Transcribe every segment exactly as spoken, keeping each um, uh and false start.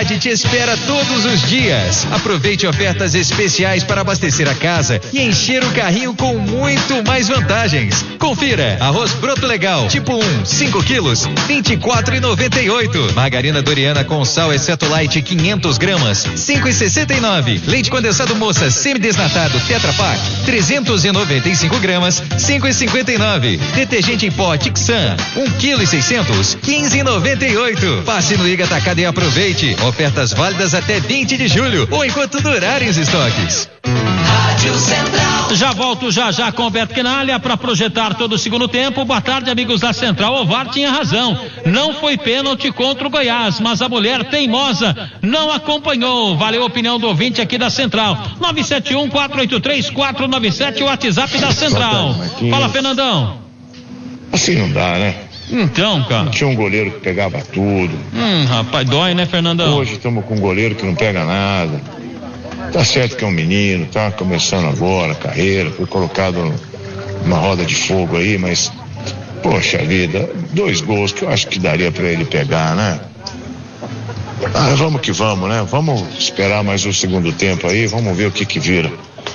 Zanardi te espera todos os dias. Aproveite ofertas especiais para abastecer a casa e encher o carrinho com muito mais vantagens. Confira: arroz broto legal, tipo um, cinco quilos, vinte e quatro reais e noventa e oito centavos. Margarina Doriana com sal exceto light, quinhentas gramas, cinco reais e sessenta e nove centavos. Leite condensado Moça semidesnatado Tetra Pak, trezentos e noventa e cinco gramas, cinco reais e cinquenta e nove centavos. Detergente em pó Tixan, um quilo e seiscentos, quinze reais e noventa e oito centavos. Passe no Liga Atacado e aproveite. Ofertas válidas até vinte de julho ou enquanto durarem os estoques. Rádio Central. Já volto já já com o Beto Quinalha para projetar todo o segundo tempo. Boa tarde, amigos da Central. O V A R tinha razão. Não foi pênalti contra o Goiás, mas a mulher teimosa não acompanhou. Valeu a opinião do ouvinte aqui da Central. nove sete um, quatro oito três, quatro nove sete, o WhatsApp da Central. Fala, Fernandão. Assim não dá, né? Então, cara. Tinha um goleiro que pegava tudo. Hum, rapaz, dói, né, Fernandão? Hoje estamos com um goleiro que não pega nada. Tá certo que é um menino, tá começando agora a carreira, foi colocado numa roda de fogo aí, mas, poxa vida, dois gols que eu acho que daria pra ele pegar, né? Ah, vamos que vamos, né? Vamos esperar mais o segundo tempo aí, vamos ver o que que vira.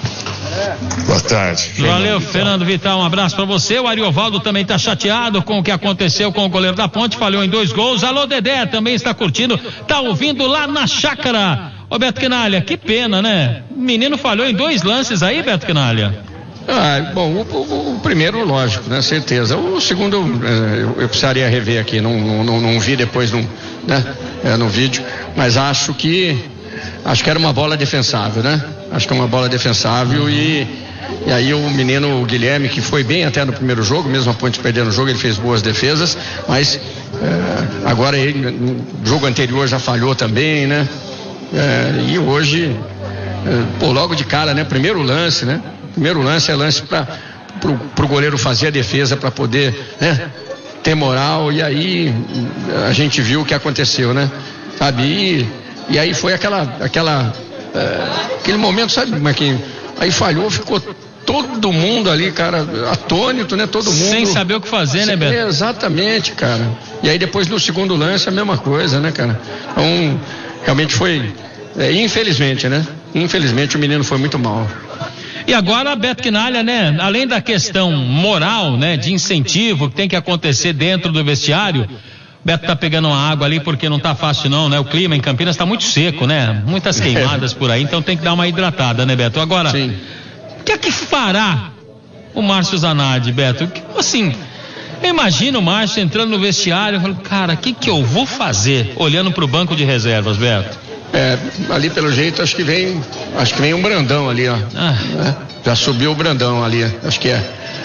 Boa tarde. Fernando Valeu, Vital. Fernando Vital, um abraço pra você. O Ariovaldo também tá chateado com o que aconteceu com o goleiro da Ponte, falhou em dois gols. Alô, Dedé, também está curtindo, tá ouvindo lá na chácara. Ô, Beto Quinalha, que pena, né? O menino falhou em dois lances aí, Beto Quinalha. Ah, bom, o, o, o primeiro, lógico, né? Certeza. O segundo, eh, eu, eu precisaria rever aqui, não, não, não vi depois no, né? É, no vídeo, mas acho que acho que era uma bola defensável, né? Acho que é uma bola defensável e, e aí o menino o Guilherme, que foi bem até no primeiro jogo, mesmo a Ponte perdendo o jogo, ele fez boas defesas, mas é, agora ele, no jogo anterior já falhou também, né? É, e hoje, é, pô, logo de cara, né? Primeiro lance, né? Primeiro lance é lance para pro, pro goleiro fazer a defesa para poder, né? Ter moral, e aí a gente viu o que aconteceu, né? Sabe? E, e aí foi aquela, aquela é, aquele momento, sabe, Marquinhos? Aí falhou, ficou todo mundo ali, cara, atônito, né? Todo mundo. Sem saber o que fazer, né, Beto? É, exatamente, cara. E aí depois no segundo lance a mesma coisa, né, cara? Então, realmente foi, é, infelizmente, né? Infelizmente o menino foi muito mal. E agora, Beto Quinalha, né? Além da questão moral, né? De incentivo que tem que acontecer dentro do vestiário, Beto tá pegando uma água ali porque não tá fácil não, né? O clima em Campinas tá muito seco, né? Muitas queimadas por aí, então tem que dar uma hidratada, né, Beto? Agora, sim, o que é que fará o Márcio Zanardi, Beto? Assim, eu imagino o Márcio entrando no vestiário e falando, cara, o que que eu vou fazer? Olhando pro banco de reservas, Beto. É, ali pelo jeito acho que vem, acho que vem um Brandão ali, ó. Ah. É, já subiu o Brandão ali, acho que é.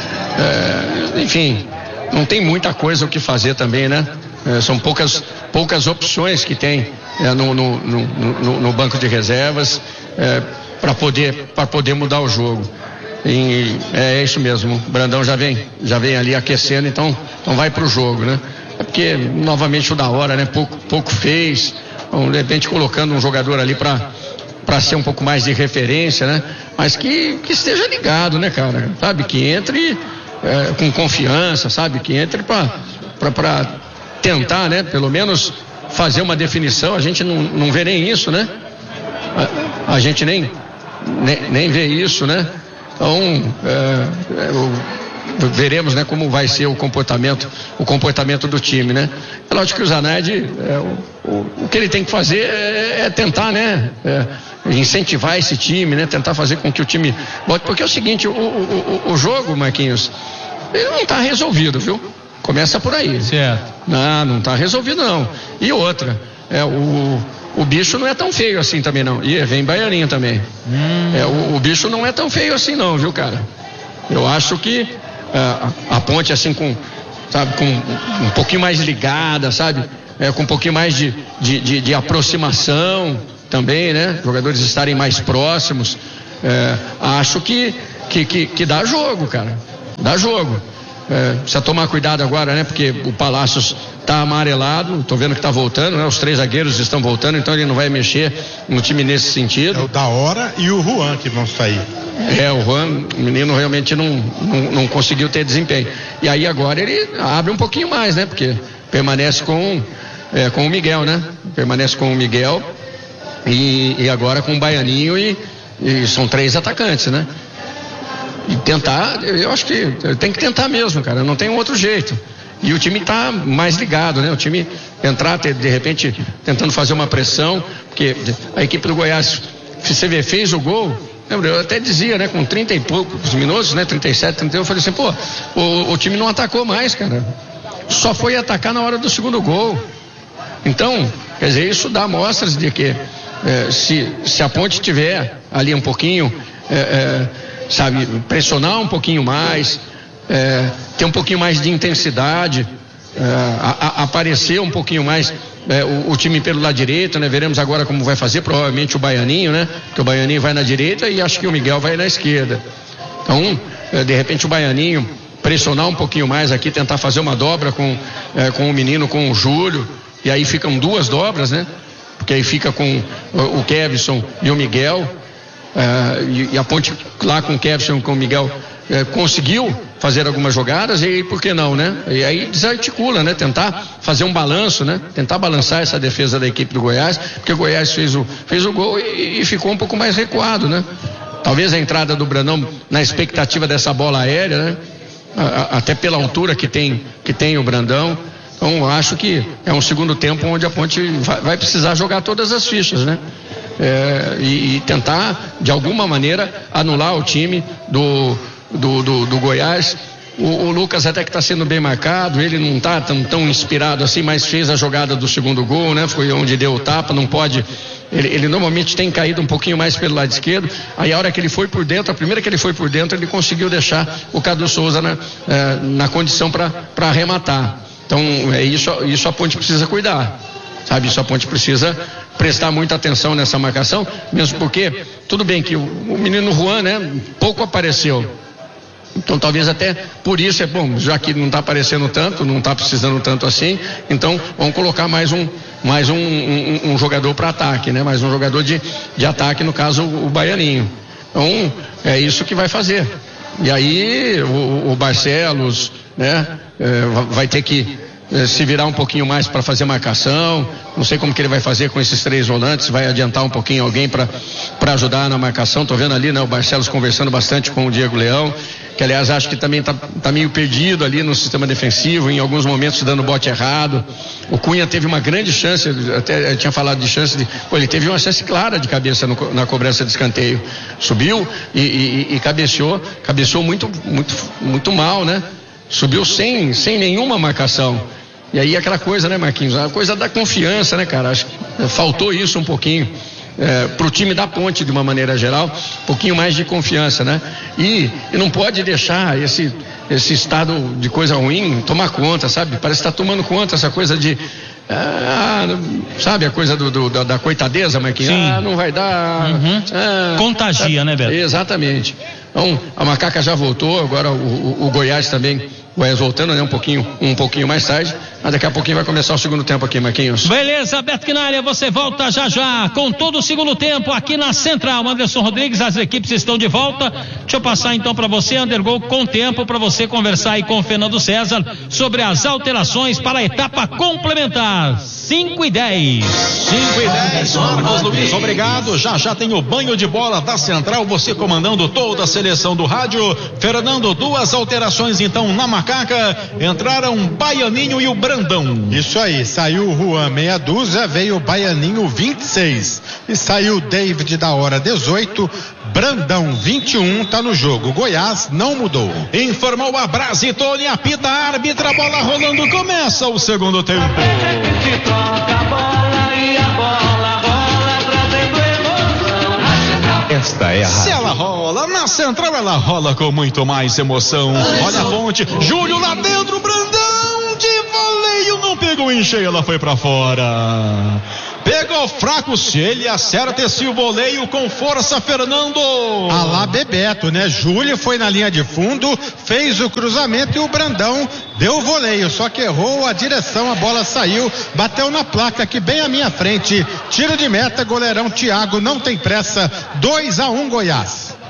é. Enfim, não tem muita coisa o que fazer também, né? É, são poucas, poucas opções que tem é, no, no, no, no, no banco de reservas é, para poder, para poder mudar o jogo. E é isso mesmo, o Brandão já vem, já vem ali aquecendo, então, então vai pro jogo, né? É porque novamente o da hora, né? Pouco, pouco fez. Então, de repente colocando um jogador ali para para ser um pouco mais de referência, né? Mas que, que esteja ligado, né, cara? Sabe? Que entre é, com confiança, sabe? Que entre para para tentar, né? Pelo menos fazer uma definição. A gente não, não vê nem isso, né? A, a gente nem, nem nem vê isso, né? Então é, é, o, veremos, né, como vai ser o comportamento, o comportamento do time, né? É lógico que o Zanardi, é, o, o, o que ele tem que fazer é, é tentar, né, é, incentivar esse time, né, tentar fazer com que o time volte, porque é o seguinte, o, o, o, o jogo, Marquinhos, ele não está resolvido, viu? Começa por aí. Certo. Não, não está resolvido não. E outra, é o O bicho não é tão feio assim também não. E vem Baianinho também. Hum. É, o, o bicho não é tão feio assim não, viu, cara? Eu acho que a, a Ponte assim com, sabe, com um pouquinho mais ligada, sabe, é, com um pouquinho mais de, de, de, de aproximação também, né, jogadores estarem mais próximos, é, acho que, que, que, que dá jogo, cara, dá jogo. É, precisa tomar cuidado agora, né? Porque o Palácios tá amarelado, tô vendo que tá voltando, né? Os três zagueiros estão voltando, então ele não vai mexer no time nesse sentido. É o da hora e o Juan que vão sair. É, o Juan, o menino realmente não, não, não conseguiu ter desempenho. E aí agora ele abre um pouquinho mais, né? Porque permanece com é, com o Miguel, né? Permanece com o Miguel e, e agora com o Baianinho e, e são três atacantes, né? E tentar, eu acho que tem que tentar mesmo, cara, não tem outro jeito. E o time está mais ligado, né? O time entrar, de repente, tentando fazer uma pressão, porque a equipe do Goiás, você vê, fez o gol. Lembra, eu até dizia, né? Com trinta e poucos minutos, né? trinta e sete, trinta e oito, eu falei assim, pô, o, o time não atacou mais, cara. Só foi atacar na hora do segundo gol. Então, quer dizer, isso dá mostras de que é, se, se a Ponte tiver ali um pouquinho, é, é, sabe, pressionar um pouquinho mais, é, ter um pouquinho mais de intensidade, é, a, a, aparecer um pouquinho mais é, o, o time pelo lado direito, né? Veremos agora como vai fazer, provavelmente o Baianinho, né? Porque o Baianinho vai na direita e acho que o Miguel vai na esquerda. Então, é, de repente o Baianinho pressionar um pouquinho mais aqui, tentar fazer uma dobra com, é, com o menino, com o Júlio, e aí ficam duas dobras, né? Porque aí fica com o, o Kevson e o Miguel, é, e, e a Ponte lá com o Kevson e com o Miguel é, conseguiu fazer algumas jogadas, e aí por que não, né? E aí desarticula, né? Tentar fazer um balanço, né? Tentar balançar essa defesa da equipe do Goiás, porque o Goiás fez o, fez o gol e, e ficou um pouco mais recuado, né? Talvez a entrada do Brandão na expectativa dessa bola aérea, né? Até pela altura que tem, que tem o Brandão. Então acho que é um segundo tempo onde a Ponte vai, vai precisar jogar todas as fichas, né? É, e, e tentar de alguma maneira anular o time do, do, do, do Goiás. O, o Lucas até que está sendo bem marcado, ele não está tão, tão inspirado assim, mas fez a jogada do segundo gol, né? Foi onde deu o tapa, não pode. Ele, ele normalmente tem caído um pouquinho mais pelo lado esquerdo. Aí a hora que ele foi por dentro, a primeira que ele foi por dentro, ele conseguiu deixar o Cadu Souza na, eh, na condição para arrematar. Então é isso, isso a Ponte precisa cuidar, sabe? Isso a Ponte precisa prestar muita atenção nessa marcação, mesmo porque, tudo bem que o, o menino Juan, né, pouco apareceu. Então talvez até por isso é bom, já que não está aparecendo tanto, não está precisando tanto assim, então vamos colocar mais um, mais um, um, um jogador para ataque, né? Mais um jogador de, de ataque, no caso o, o Baianinho. Então é isso que vai fazer. E aí o, o Barcelos, né, é, vai ter que é, se virar um pouquinho mais para fazer marcação. Não sei como que ele vai fazer com esses três volantes, vai adiantar um pouquinho alguém para para ajudar na marcação. Tô vendo ali, né, o Barcelos conversando bastante com o Diego Leão, que aliás acho que também tá, tá meio perdido ali no sistema defensivo, em alguns momentos dando bote errado. O Cunha teve uma grande chance, até eu tinha falado de chance de, pô, ele teve uma chance clara de cabeça no, na cobrança de escanteio, subiu e, e, e cabeceou, cabeceou muito, muito, muito mal, né? Subiu sem, sem nenhuma marcação. E aí aquela coisa, né, Marquinhos, a coisa da confiança, né, cara? Acho que faltou isso um pouquinho. É, para o time da Ponte, de uma maneira geral, um pouquinho mais de confiança, né? E, e não pode deixar esse, esse estado de coisa ruim tomar conta, sabe? Parece que está tomando conta essa coisa de, ah, sabe, a coisa do, do, da, da coitadeza, Marquinhos? Sim. Ah, não vai dar. Uhum. Ah, contagia, tá, né, Beto? Exatamente. Então, a Macaca já voltou, agora o, o, o Goiás também, o Goiás voltando, né, um pouquinho, um pouquinho mais tarde, mas daqui a pouquinho vai começar o segundo tempo aqui, Marquinhos. Beleza, Beto Quinalha, você volta já já com todo o segundo tempo aqui na Central. Anderson Rodrigues, as equipes estão de volta. Deixa eu passar então para você, Undergol, com tempo para você conversar aí com o Fernando César sobre as alterações para a etapa complementar. cinco e dez. cinco e dez, Marcos Luiz, obrigado. Já já tem o banho de bola da Central, você comandando toda a seleção do rádio. Fernando, duas alterações então na Macaca. Entraram Baianinho e o Brandão. Isso aí, saiu o Juan meia dúzia, veio o Baianinho vinte e seis. E saiu o David da hora dezoito, Brandão vinte e um, tá no jogo. Goiás não mudou. Informou a Brasitone, apita a árbitra, a bola rolando, começa o segundo tempo. Esta é a Se ela rola, na Central ela rola com muito mais emoção. Olha a Ponte, Júlio lá dentro, Brandão de voleio, não pegou em cheio, ela foi pra fora. Pegou fraco, se ele acerta esse voleio com força, Fernando. Alá Bebeto, né? Júlio foi na linha de fundo, fez o cruzamento e o Brandão deu o voleio, só que errou a direção, a bola saiu, bateu na placa aqui bem à minha frente. Tiro de meta, goleirão Thiago, não tem pressa. dois a um Goiás.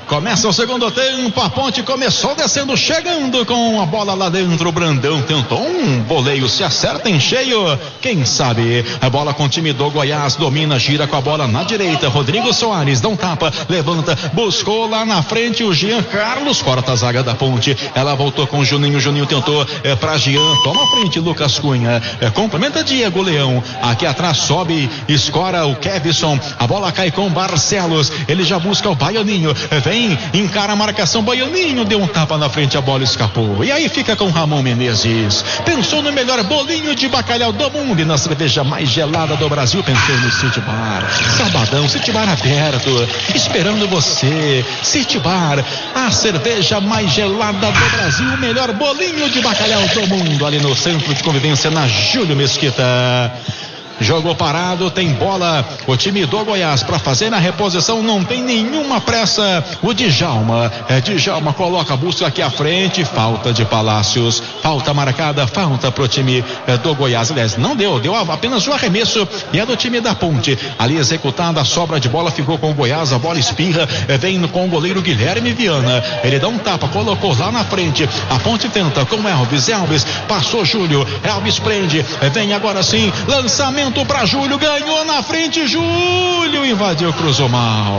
Começa o segundo tempo, a Ponte começou descendo, chegando com a bola lá dentro. O Brandão tentou um voleio, se acerta em cheio, quem sabe? A bola com o time do Goiás, domina, gira com a bola na direita. Rodrigo Soares dá um tapa, levanta, buscou lá na frente o Jean Carlos, corta a zaga da Ponte. Ela voltou com o Juninho, Juninho tentou é, pra Jean, toma a frente Lucas Cunha, é, complementa Diego Leão. Aqui atrás sobe, escora o Kevson, a bola cai com Barcelos, ele já busca o Baianinho, é, vem, encara a marcação, Baianinho deu um tapa na frente, a bola escapou. E aí fica com Ramon Menezes. Pensou no melhor bolinho de bacalhau do mundo e na cerveja mais gelada do Brasil, pensou no City Bar. Sabadão, City Bar aberto, esperando você. City Bar, a cerveja mais gelada do Brasil, o melhor bolinho de bacalhau do mundo, ali no Centro de Convivência, na Júlio Mesquita. Jogou parado, tem bola o time do Goiás para fazer na reposição, não tem nenhuma pressa. O Djalma, é, Djalma coloca a busca aqui à frente, falta de Palácios, falta marcada, falta pro time é, do Goiás. Aliás, não deu, deu apenas o arremesso e é do time da Ponte. Ali executada, a sobra de bola ficou com o Goiás, a bola espirra, é, vem com o goleiro Guilherme Viana. Ele dá um tapa, colocou lá na frente. A Ponte tenta com Elvis, Elvis passou Júlio, Elvis prende, é, vem agora sim, lançamento para Júlio, ganhou na frente, Júlio invadiu, cruzou mal.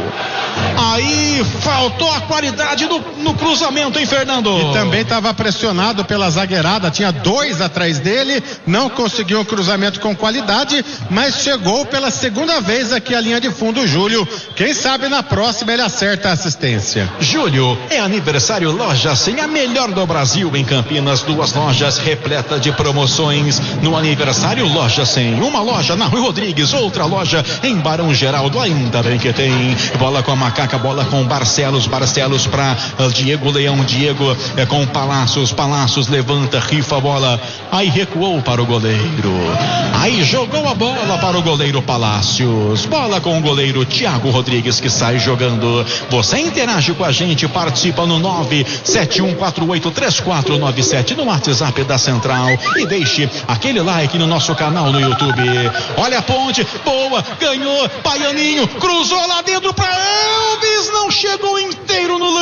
Aí faltou a qualidade no, no cruzamento, hein, Fernando? E também estava pressionado pela zagueirada, tinha dois atrás dele, não conseguiu um cruzamento com qualidade, mas chegou pela segunda vez aqui a linha de fundo, o Júlio. Quem sabe na próxima ele acerta a assistência. Júlio, é aniversário Loja cem, a melhor do Brasil em Campinas, duas lojas repleta de promoções no aniversário Loja cem. Uma loja na Rui Rodrigues, outra loja em Barão Geraldo, ainda bem que tem. Bola com a Macaca, bola com Barcelos, Barcelos para uh, Diego Leão, Diego é, com Palácios, Palácios levanta, rifa a bola, aí recuou para o goleiro, aí jogou a bola para o goleiro Palácios, bola com o goleiro Thiago Rodrigues que sai jogando. Você interage com a gente, participa no nove sete um quatro oito três quatro nove sete no WhatsApp da Central e deixe aquele like no nosso canal no YouTube. Olha a Ponte, boa, ganhou, Baianinho, cruzou lá dentro para Elvis, não chegou inteiro no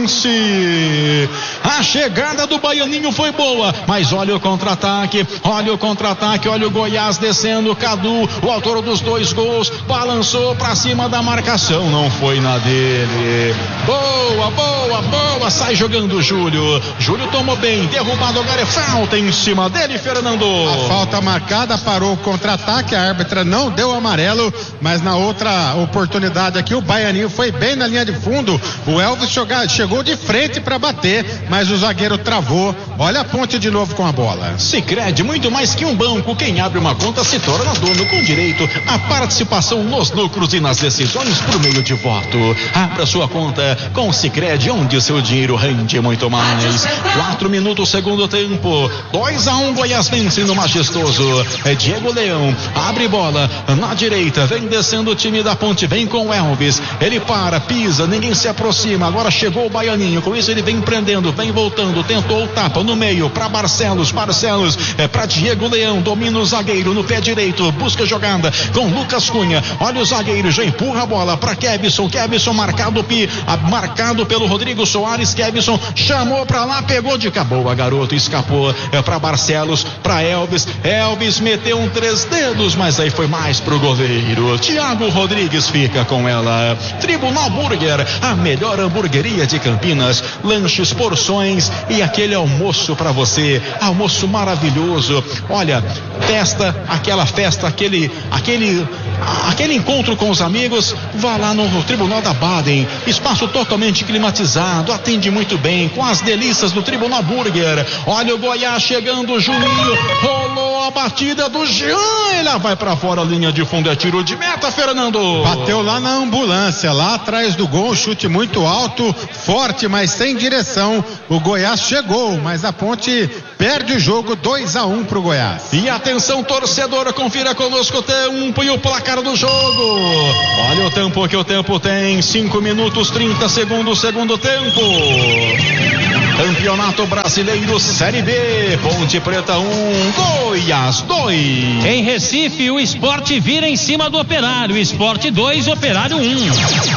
lance. A chegada do Baianinho foi boa, mas olha o contra-ataque, olha o contra-ataque, olha o Goiás descendo, Cadu, o autor dos dois gols, balançou para cima da marcação, não foi na dele. Boa, boa, boa, sai jogando o Júlio. Júlio tomou bem, derrubado, agora é falta em cima dele, Fernando. A falta marcada, parou o contra-ataque, a árbitra não deu amarelo, mas na outra oportunidade aqui o Baianinho foi bem na linha de fundo, o Elvis jogar, chegou de frente para bater, mas o zagueiro travou. Olha a Ponte de novo com a bola. Sicredi, muito mais que um banco, quem abre uma conta se torna dono, com direito à participação nos lucros e nas decisões por meio de voto. Abra sua conta com o Sicredi, onde seu dinheiro rende muito mais. Quatro minutos, segundo tempo, dois a um, Goiás vence no majestoso. É Diego Leão, abre bola na direita, vem descendo o time da Ponte, vem com o Elvis, ele para, pisa, ninguém se aproxima, agora chegou o Baianinho, com isso ele vem prendendo, vem voltando, tentou o tapa no meio, para Barcelos, Barcelos, é para Diego Leão, domina o zagueiro no pé direito, busca jogada com Lucas Cunha, olha o zagueiro, já empurra a bola para Kevson, Kevson marcado, marcado pelo Rodrigo Soares, Kevson chamou para lá, pegou de boa, garoto, escapou, é para Barcelos, para Elvis, Elvis meteu um três dedos, mas aí foi mais pro goleiro. Thiago Rodrigues fica com ela. Tribunal Burger, a melhor hamburgueria de Campinas, lanches, porções e aquele almoço para você, almoço maravilhoso. Olha, festa, aquela festa, aquele, aquele, aquele encontro com os amigos, vá lá no Tribunal da Baden, espaço totalmente climatizado, atende muito bem, com as delícias do Tribunal Burger. Olha o Goiás chegando, o Juninho, rolou a batida do Jean, ele vai pra fora, a linha de fundo é tiro de meta, Fernando. Bateu lá na ambulância, lá atrás do gol, chute muito alto, forte, mas sem direção. O Goiás chegou, mas a Ponte perde o jogo, dois a um pro Goiás. E atenção, torcedora, confira conosco o tempo e o placar do jogo. Olha o tempo que o tempo tem, cinco minutos trinta segundos, segundo tempo. Campeonato Brasileiro Série B, Ponte Preta um, Goiás dois. Em Recife, o Sport vira em cima do Operário, Sport dois, Operário um.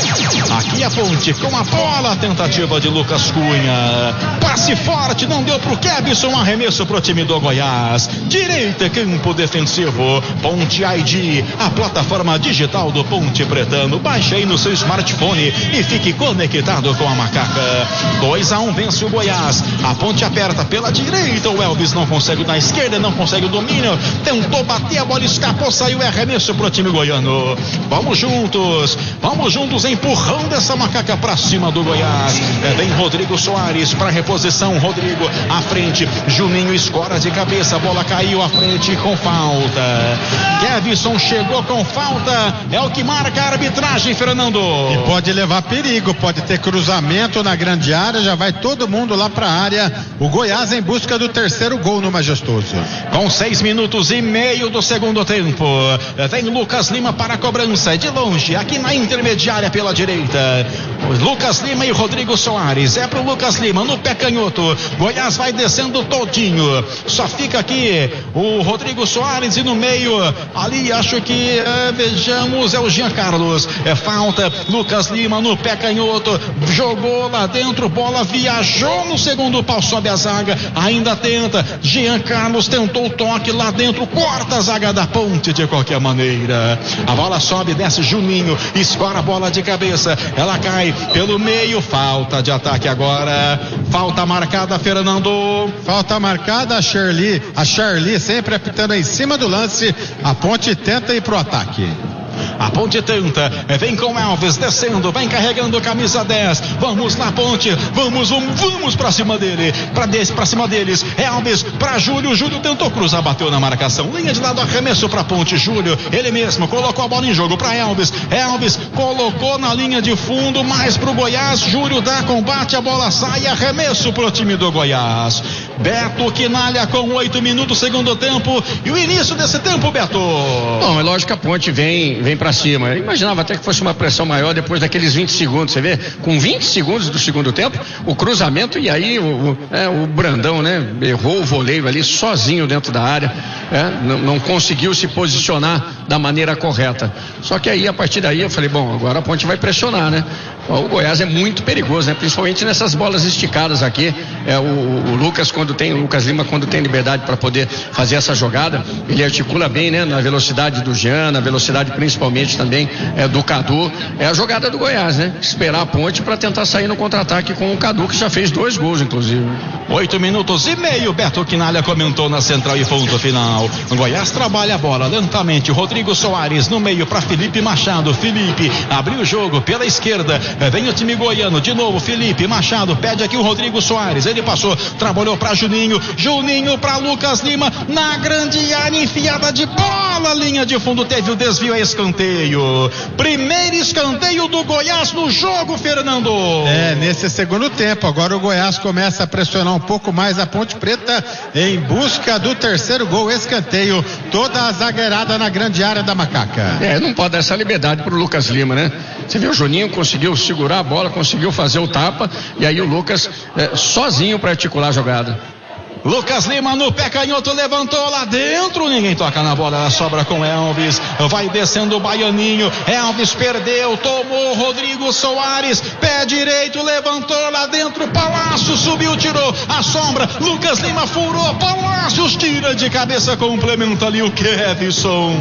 Aqui a Ponte com a bola, tentativa de Lucas Cunha. Passe forte, não deu pro Kevson, arremesso pro time do Goiás. Direita, campo defensivo. Ponte I D, a plataforma digital do Ponte Pretano. Baixe aí no seu smartphone e fique conectado com a Macaca. dois a um vence o Goiás. A Ponte aperta pela direita, o Elvis não consegue na esquerda, não consegue o domínio. Tentou bater, a bola escapou, saiu e arremesso pro time goiano. Vamos juntos, vamos juntos empurrando essa Macaca pra cima do Goiás. É, vem Rodrigo Soares pra reposição. Rodrigo à frente, Juninho escora de cabeça, a bola caiu à frente com falta. Kevson chegou com falta, é o que marca a arbitragem, Fernando. E pode levar perigo, pode ter cruzamento na grande área, já vai todo mundo lá pra área. O Goiás em busca do terceiro gol no Majestoso. Com seis minutos e meio do segundo tempo, vem Lucas Lima para a cobrança, de longe, aqui na intermediária pela direita. Lucas Lima e Rodrigo Soares, é pro Lucas Lima no pé canhoto. Goiás vai descendo todinho, só fica aqui o Rodrigo Soares e no meio, ali acho que, é, vejamos, é o Jean Carlos. É falta, Lucas Lima no pé canhoto, jogou lá dentro, bola viajou no segundo pau, sobe a zaga, ainda tenta, Jean Carlos tentou o toque lá dentro, corta a zaga da Ponte de qualquer maneira. A bola sobe, desce Juninho, escora a bola de cabeça, ela cai pelo meio, falta de ataque agora, falta marcada, Fernando. Falta marcada, a Charlie, a Charlie sempre apitando em cima do lance. A Ponte tenta ir pro ataque. A Ponte tenta, vem com Elvis descendo, vem carregando camisa dez. Vamos lá, Ponte, vamos, vamos, vamos pra cima dele, pra, desse, pra cima deles. Elvis pra Júlio, Júlio tentou cruzar, bateu na marcação. Linha de lado, arremesso pra Ponte. Júlio, ele mesmo, colocou a bola em jogo pra Elvis. Elvis colocou na linha de fundo, mais pro Goiás. Júlio dá combate, a bola sai, arremesso pro time do Goiás. Beto Quinalha com oito minutos, segundo tempo. E o início desse tempo, Beto? Bom, é lógico que a Ponte vem, vem pra cima. Eu imaginava até que fosse uma pressão maior depois daqueles vinte segundos. Você vê, com vinte segundos do segundo tempo, o cruzamento, e aí o, o, é, o Brandão, né, errou o voleio ali sozinho dentro da área, é, não, não conseguiu se posicionar da maneira correta. Só que aí, a partir daí, eu falei, bom, agora a Ponte vai pressionar, né? O Goiás é muito perigoso, né? Principalmente nessas bolas esticadas aqui. É, o, o Lucas, quando tem, o Lucas Lima, quando tem liberdade para poder fazer essa jogada, ele articula bem, né? Na velocidade do Jean, na velocidade principalmente também é, do Cadu. É a jogada do Goiás, né? Esperar a Ponte para tentar sair no contra-ataque com o Cadu, que já fez dois gols, inclusive. Oito minutos e meio, Beto Quinalha comentou na central e ponto final. O Goiás trabalha a bola lentamente. Rodrigo Soares no meio para Felipe Machado. Felipe abriu o jogo pela esquerda. Vem o time goiano, de novo Felipe Machado, pede aqui o Rodrigo Soares, ele passou, trabalhou para Juninho, Juninho para Lucas Lima, na grande área, enfiada de bola, linha de fundo, teve o desvio, a escanteio, primeiro escanteio do Goiás no jogo, Fernando. É, nesse segundo tempo, agora o Goiás começa a pressionar um pouco mais a Ponte Preta em busca do terceiro gol, escanteio, toda a zagueirada na grande área da Macaca. É, não pode dar essa liberdade pro Lucas Lima, né? Você viu, o Juninho conseguiu segurar a bola, conseguiu fazer o tapa, e aí o Lucas é, sozinho para articular a jogada. Lucas Lima no pé canhoto, levantou lá dentro, ninguém toca na bola, ela sobra com Elvis, vai descendo o Baianinho, Elvis perdeu, tomou Rodrigo Soares, pé direito, levantou lá dentro, Palácio subiu, tirou a sombra, Lucas Lima furou, Palácios tira de cabeça, complementa ali o Kevson,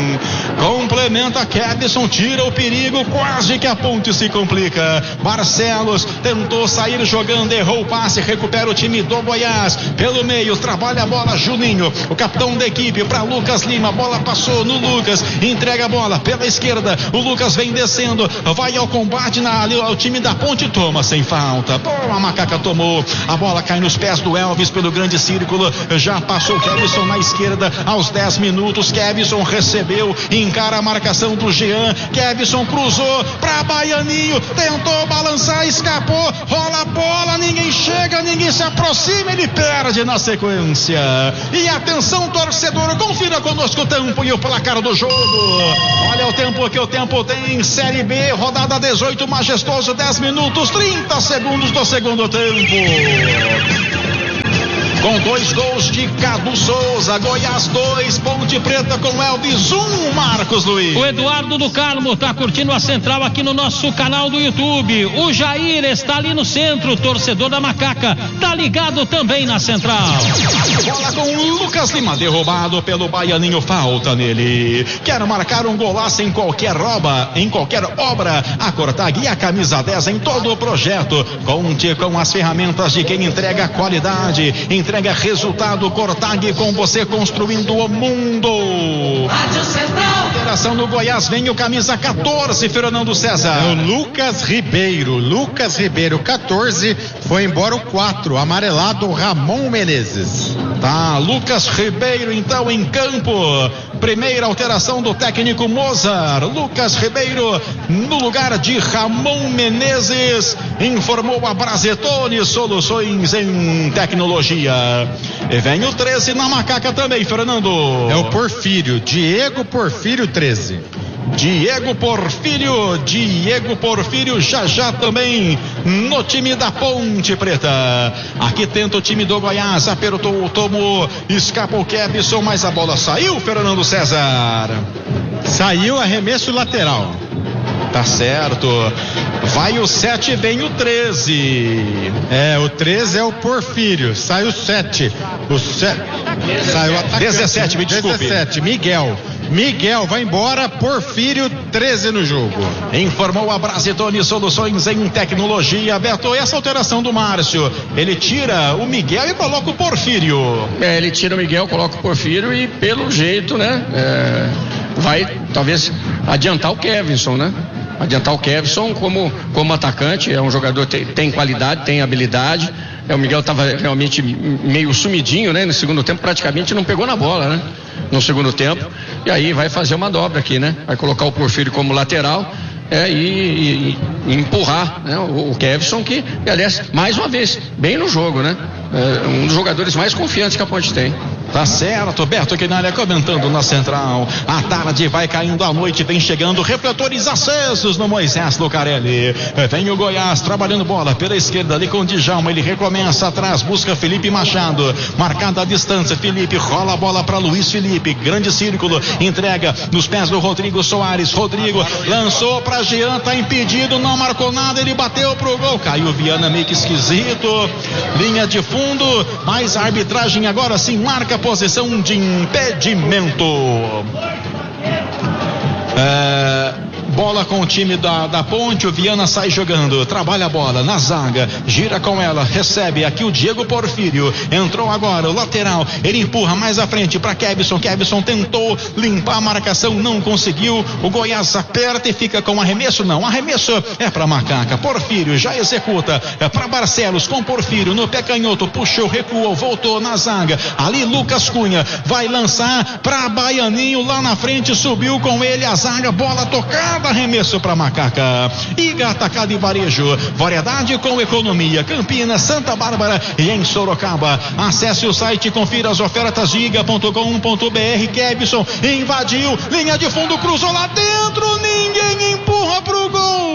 complementa Kevson, tira o perigo, quase que a Ponte se complica. Barcelos tentou sair jogando, errou o passe, recupera o time do Goiás, pelo meio, trabalha a bola Juninho, o capitão da equipe, para Lucas Lima, a bola passou no Lucas, entrega a bola pela esquerda, o Lucas vem descendo, vai ao combate na, ali, ao time da Ponte, toma sem falta, pô, a Macaca tomou, a bola cai nos pés do Elvis pelo grande círculo, já passou o Kevson na esquerda, aos dez minutos, Kevson recebeu, encara a marcação do Jean, Kevson cruzou para Baianinho, tentou balançar, escapou, rola a bola, ninguém chega, ninguém se aproxima, ele perde na sequência. E atenção, torcedor, confira conosco o tempo e o placar do jogo. Olha o tempo que o tempo tem, Série B, rodada dezoito, Majestoso, dez minutos, trinta segundos do segundo tempo. Com dois gols de Cadu Souza, Goiás dois, Ponte Preta com Elvis um, Marcos Luiz. O Eduardo do Carmo tá curtindo a Central aqui no nosso canal do YouTube. O Jair está ali no centro, torcedor da Macaca, tá ligado também na Central. Bola com o Lucas Lima, derrubado pelo Baianinho, falta nele. Quer marcar um golaço em qualquer obra, em qualquer obra, a Cortag e a camisa dez em todo o projeto. Conte com as ferramentas de quem entrega qualidade, entrega resultado. Cortag com você construindo o mundo. Rádio Central. Alteração no Goiás, vem o camisa catorze, Fernando César. É o Lucas Ribeiro, Lucas Ribeiro, catorze, foi embora o quatro, amarelado Ramon Menezes. Tá, Lucas Ribeiro então em campo. Primeira alteração do técnico Mozart. Lucas Ribeiro no lugar de Ramon Menezes, informou a Brazetone Soluções em Tecnologia. E vem o treze na Macaca também, Fernando. É o Porfírio, Diego Porfírio treze. Diego Porfírio, Diego Porfírio já já também no time da Ponte Preta. Aqui tenta o time do Goiás, apertou, tomou, escapa o Kevson, mas a bola saiu, Fernando César. Saiu, arremesso lateral. Tá certo. Vai o sete, vem o treze. É, o treze é o Porfírio. Sai o sete. O sete. Saiu o atacante. dezessete, me desculpe. dezessete, Miguel. Miguel vai embora, Porfírio, treze no jogo. Informou a Brazetone Soluções em Tecnologia. Beto, essa alteração do Márcio, ele tira o Miguel e coloca o Porfírio. É, ele tira o Miguel, coloca o Porfírio e pelo jeito, né, é, vai talvez adiantar o Kevson, né? Adiantar o Kevson como, como atacante, é um jogador que tem, tem qualidade, tem habilidade. É, o Miguel estava realmente meio sumidinho, né? No segundo tempo praticamente não pegou na bola, né? No segundo tempo. E aí vai fazer uma dobra aqui, né? Vai colocar o Porfírio como lateral. É, e, e, e empurrar, né, o, o Kevson, que, aliás, mais uma vez, bem no jogo, né? É um dos jogadores mais confiantes que a Ponte tem. Tá certo, Beto Quinalha comentando na Central. A tarde vai caindo, a noite vem chegando, refletores acesos no Moisés Lucarelli. Vem o Goiás trabalhando bola pela esquerda ali com o Djalma, ele recomeça atrás, busca Felipe Machado, marcada a distância, Felipe rola a bola para Luiz Felipe, grande círculo, entrega nos pés do Rodrigo Soares, Rodrigo lançou para Jean, tá impedido, não marcou nada, ele bateu pro gol, caiu Viana meio que esquisito, linha de fundo, mas a arbitragem agora sim marca posição de impedimento. É, bola com o time da, da Ponte, o Viana sai jogando, trabalha a bola na zaga, gira com ela, recebe aqui o Diego Porfírio, entrou agora o lateral, ele empurra mais à frente para Kevson, Kevson tentou limpar a marcação, não conseguiu, o Goiás aperta e fica com arremesso, não, arremesso é para Macaca, Porfírio já executa, é para Barcelos com Porfírio no pé canhoto, puxou, recuou, voltou na zaga, ali Lucas Cunha vai lançar para Baianinho lá na frente, subiu com ele a zaga, bola tocada, arremesso para Macaca. Iga Atacado e Varejo, variedade com economia, Campinas, Santa Bárbara e em Sorocaba. Acesse o site e confira as ofertas de iga ponto com ponto br. Kevson invadiu, linha de fundo, cruzou lá dentro, ninguém empurra pro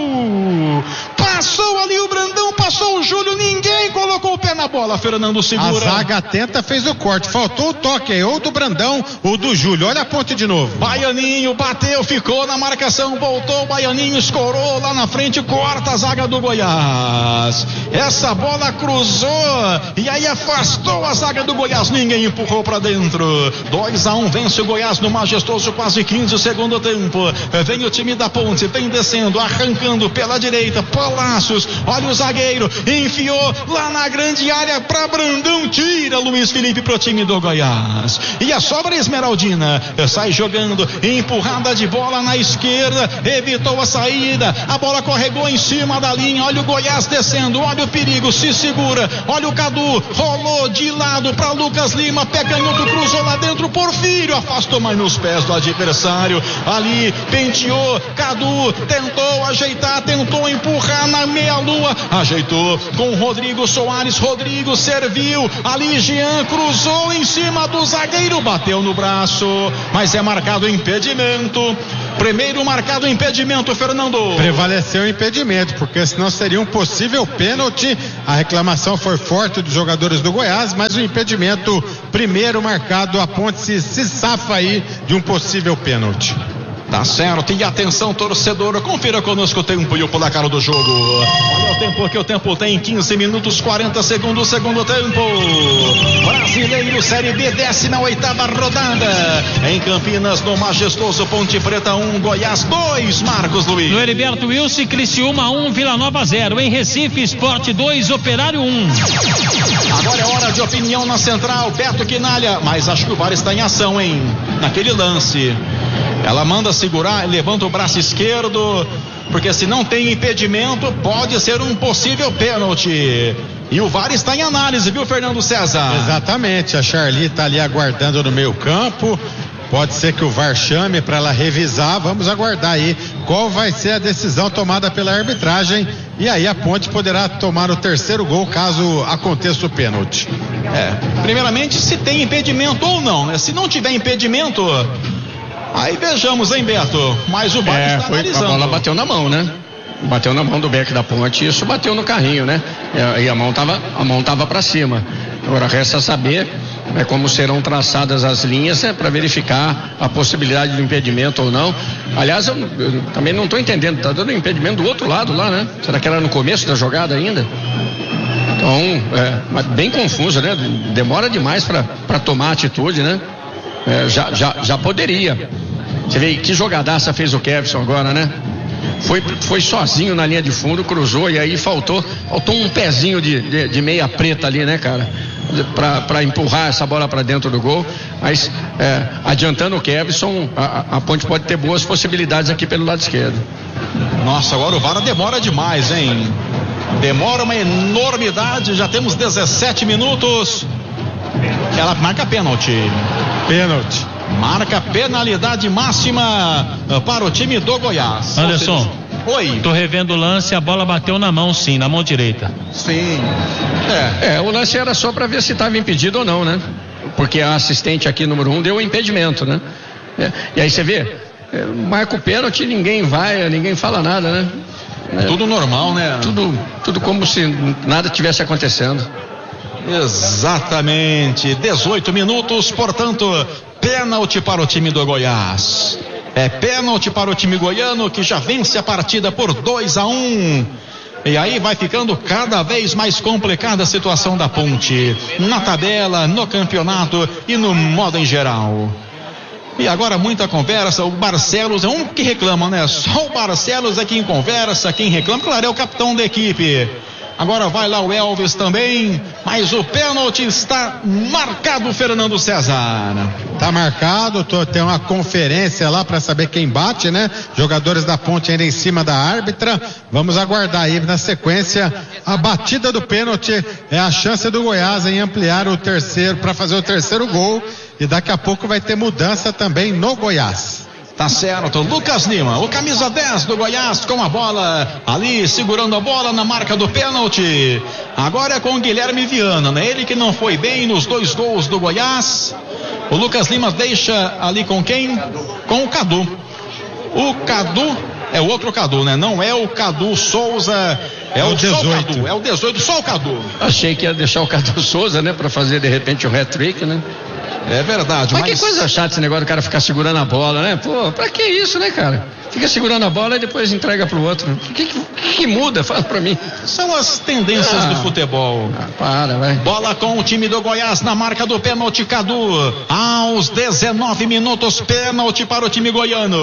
gol. Passou ali o Brandão, passou o Júlio, ninguém colocou o pé na bola, Fernando segura. A zaga atenta fez o corte, faltou o toque aí, ou do Brandão ou do Júlio, olha a Ponte de novo. Baianinho bateu, ficou na marcação, voltou, o Baianinho escorou lá na frente, corta a zaga do Goiás. Essa bola cruzou e aí afastou a zaga do Goiás, ninguém empurrou pra dentro. dois a um, vence o Goiás no majestoso, quase quinze segundo tempo. Vem o time da Ponte, vem descendo, arrancando pela direita, Palácios, olha o zagueiro, enfiou lá na grande área pra Brandão, tira Luiz Felipe pro time do Goiás. E a sobra Esmeraldina sai jogando, empurrada de bola na esquerda, evitou a saída, a bola corregou em cima da linha, olha o Goiás descendo, olha o perigo, se segura, olha o Cadu, rolou de lado para Lucas Lima, pé canhoto, cruzou lá dentro, Porfírio afastou mais nos pés do adversário, ali penteou, Cadu tentou ajeitar, tentou empurrar na meia lua, ajeitou com o Rodrigo Soares, Rodrigo serviu, ali Jean cruzou em cima do zagueiro, bateu no braço, mas é marcado impedimento. Primeiro marcado impedimento, Fernando. Prevaleceu o impedimento, porque senão seria um possível pênalti. A reclamação foi forte dos jogadores do Goiás, mas o impedimento primeiro marcado, a Ponte se, se safa aí de um possível pênalti. Tá certo, e atenção, torcedor, confira conosco o tempo e o placar do jogo. Olha o tempo que o tempo tem, quinze minutos, quarenta segundos, segundo tempo. Brasileiro Série B, décima oitava rodada. Em Campinas, no majestoso Ponte Preta um, Goiás dois, Marcos Luiz. No Heriberto Wilson, Criciúma um, Vila Nova zero. Em Recife, Sport dois, Operário um. Agora é hora de opinião na central, Beto Quinalha, mas acho que o V A R está em ação, hein? Naquele lance. Ela manda segurar, levanta o braço esquerdo, porque se não tem impedimento, pode ser um possível pênalti. E o V A R está em análise, viu, Fernando César? Exatamente, a Charly está ali aguardando no meio campo. Pode ser que o V A R chame para ela revisar. Vamos aguardar aí qual vai ser a decisão tomada pela arbitragem. E aí a Ponte poderá tomar o terceiro gol caso aconteça o pênalti. É, primeiramente, se tem impedimento ou não, né? Se não tiver impedimento, aí vejamos, hein, Beto? Mas o V A R é, está foi, analisando. A bola bateu na mão, né? Bateu na mão do Beck da Ponte, e isso bateu no carrinho, né? E a mão tava, a mão tava para cima. Agora resta saber, né, como serão traçadas as linhas, né, para verificar a possibilidade de impedimento ou não. Aliás, eu, eu também não estou entendendo, tá dando impedimento do outro lado lá, né? Será que era no começo da jogada ainda? Então, é, bem confuso, né? Demora demais para tomar atitude, né? É, já, já, já poderia. Você vê que jogadaça fez o Kevson agora, né? Foi, foi sozinho na linha de fundo, cruzou e aí faltou, faltou um pezinho de, de, de meia preta ali, né, cara? Para empurrar essa bola para dentro do gol. Mas é, adiantando o Kevson, a, a Ponte pode ter boas possibilidades aqui pelo lado esquerdo. Nossa, agora o V A R demora demais, hein? Demora uma enormidade. Já temos dezessete minutos. Ela marca pênalti. Pênalti. Marca penalidade máxima para o time do Goiás. Anderson. Oi. Tô revendo o lance, a bola bateu na mão, sim, na mão direita. Sim. É, é o lance era só para ver se estava impedido ou não, né? Porque a assistente aqui, número um, deu o impedimento, né? É, e aí você vê, é, marca o pênalti, ninguém vai, ninguém fala nada, né? É, tudo normal, né? Tudo, tudo como se nada tivesse acontecendo. Exatamente. dezoito minutos, portanto, pênalti para o time do Goiás. É pênalti para o time goiano, que já vence a partida por dois a um. E aí vai ficando cada vez mais complicada a situação da Ponte, na tabela, no campeonato e no modo em geral. E agora muita conversa, o Barcelos é um que reclama, né? Só o Barcelos é quem conversa, quem reclama, claro, é o capitão da equipe. Agora vai lá o Elvis também, mas o pênalti está marcado, Fernando César. Tá marcado, tô, tem uma conferência lá para saber quem bate, né? Jogadores da Ponte ainda em cima da árbitra. Vamos aguardar aí na sequência a batida do pênalti. É a chance do Goiás em ampliar o terceiro, para fazer o terceiro gol. E daqui a pouco vai ter mudança também no Goiás. Tá certo, Lucas Lima, o camisa dez do Goiás com a bola ali, segurando a bola na marca do pênalti. Agora é com o Guilherme Viana, né? Ele que não foi bem nos dois gols do Goiás. O Lucas Lima deixa ali com quem? Com o Cadu. O Cadu é o outro Cadu, né? Não é o Cadu Souza, é, é o dezoito. Cadu, é o dezoito, só o Cadu. Achei que ia deixar o Cadu Souza, né? Pra fazer de repente o hat-trick, né? É verdade, mas... mas que coisa chata esse negócio do cara ficar segurando a bola, né? Pô, pra que isso, né, cara? Fica segurando a bola e depois entrega pro outro. O que, que, que muda? Fala pra mim. São as tendências ah, do futebol. Ah, para, vai. Bola com o time do Goiás na marca do pênalti, Cadu. Aos dezenove minutos, pênalti para o time goiano.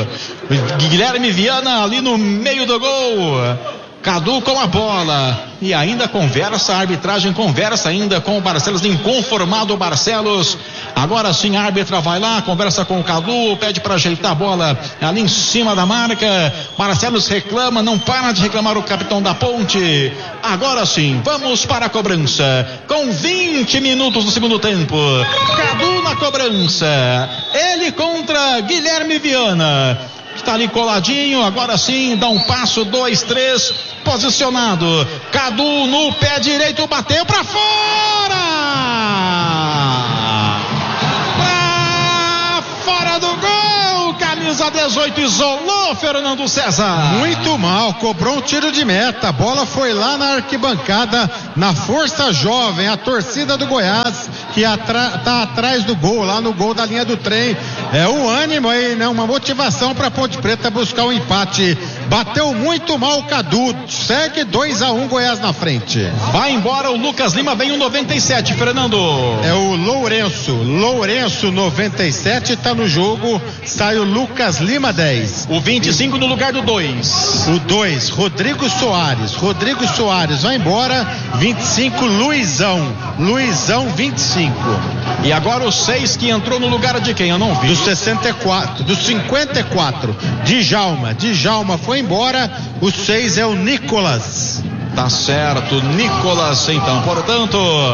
Guilherme Viana ali no meio do gol. Cadu com a bola e ainda conversa, a arbitragem conversa ainda com o Barcelos, inconformado o Barcelos. Agora sim a árbitra vai lá, conversa com o Cadu, pede para ajeitar a bola ali em cima da marca. Barcelos reclama, não para de reclamar o capitão da Ponte. Agora sim, vamos para a cobrança com vinte minutos do segundo tempo. Cadu na cobrança, ele contra Guilherme Viana. Está ali coladinho, agora sim, dá um passo, dois, três, posicionado. Cadu no pé direito, bateu para fora! Para fora do gol, camisa camisa dezoito, isolou Fernando César. Muito mal, cobrou um tiro de meta, a bola foi lá na arquibancada, na Força Jovem, a torcida do Goiás, que atra- tá atrás do gol, lá no gol da linha do trem. É o ânimo aí, né? Uma motivação pra Ponte Preta buscar um empate. Bateu muito mal o Cadu, segue dois a um Goiás na frente. Vai embora o Lucas Lima, vem o noventa e sete, Fernando. É o Lourenço, Lourenço noventa e sete tá no jogo, sai o Lucas Lima dez. O vinte e cinco no lugar do dois. O dois, Rodrigo Soares, Rodrigo Soares vai embora, vinte e cinco Luizão, Luizão vinte e cinco. E agora o seis que entrou no lugar de quem? Eu não vi. Do sessenta e quatro, do cinquenta e quatro, Djalma, Djalma foi embora, o seis é o Nicolas. Tá certo, Nicolas, então, portanto,